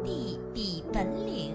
弟比本领。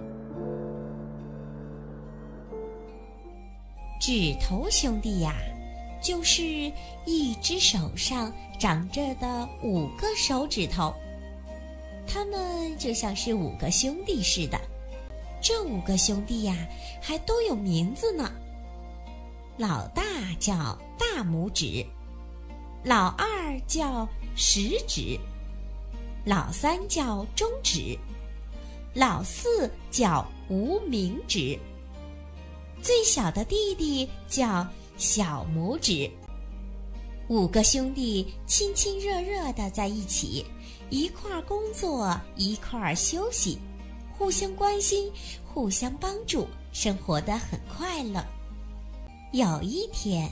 指头兄弟呀，就是一只手上长着的5个手指头，他们就像是5个兄弟似的。这5个兄弟呀，还都有名字呢。老大叫大拇指，老二叫食指，老三叫中指，老四叫无名指，最小的弟弟叫小拇指。5个兄弟亲亲热热地在一起，一块儿工作，一块儿休息，互相关心，互相帮助，生活得很快乐。有一天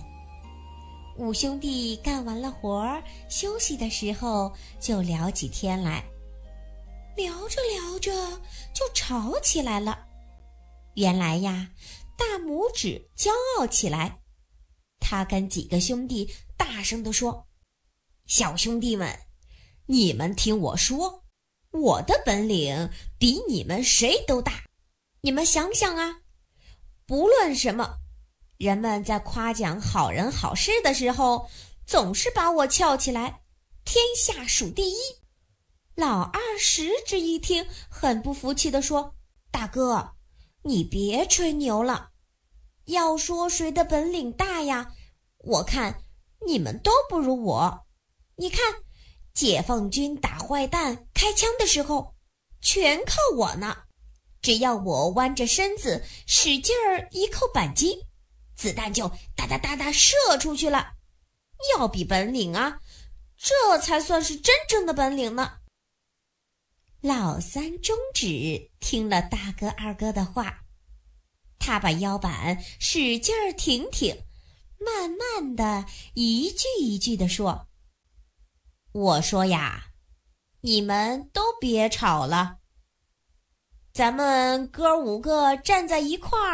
，5兄弟干完了活儿，休息的时候就聊起天来。聊着聊着就吵起来了。原来呀，大拇指骄傲起来，他跟几个兄弟大声地说：“小兄弟们，你们听我说，我的本领比你们谁都大。你们想想啊，不论什么，人们在夸奖好人好事的时候，总是把我翘起来，天下数第一。”老二食指一听，很不服气地说：“大哥，你别吹牛了。要说谁的本领大呀，我看你们都不如我。你看，解放军打坏蛋开枪的时候，全靠我呢。只要我弯着身子，使劲儿一扣扳机，子弹就哒哒哒哒射出去了。要比本领啊，这才算是真正的本领呢。”老三中指听了大哥二哥的话，他把腰板使劲儿挺挺，慢慢的一句一句地说：“我说呀，你们都别吵了，咱们哥5个站在一块儿，